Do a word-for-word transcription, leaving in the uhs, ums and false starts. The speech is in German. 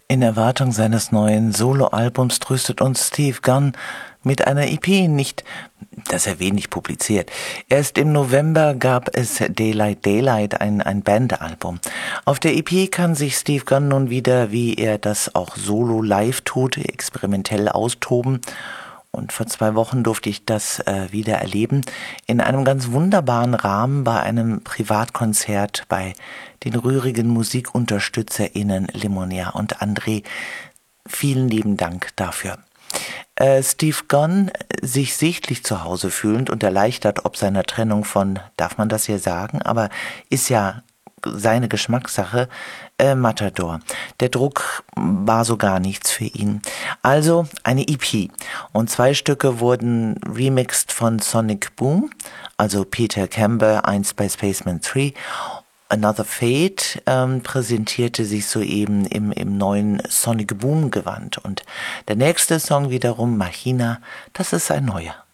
In Erwartung seines neuen Soloalbums tröstet uns Steve Gunn mit einer E P, nicht, dass er wenig publiziert. Erst im November gab es Daylight Daylight, ein, ein Bandalbum. Auf der E P kann sich Steve Gunn nun wieder, wie er das auch solo live tut, experimentell austoben. Und vor zwei Wochen durfte ich das äh, wieder erleben, in einem ganz wunderbaren Rahmen bei einem Privatkonzert bei den rührigen MusikunterstützerInnen Limonia und André. Vielen lieben Dank dafür. Äh, Steve Gunn, sich sichtlich zu Hause fühlend und erleichtert ob seiner Trennung von, darf man das hier sagen, aber ist ja seine Geschmackssache, äh, Matador. Der Druck war so gar nichts für ihn. Also eine E P. Und zwei Stücke wurden remixed von Sonic Boom, also Peter Campbell, einst bei Spaceman drei. Another Fate ähm, präsentierte sich soeben im, im neuen Sonic Boom Gewand. Und der nächste Song wiederum, Machina, das ist ein neuer.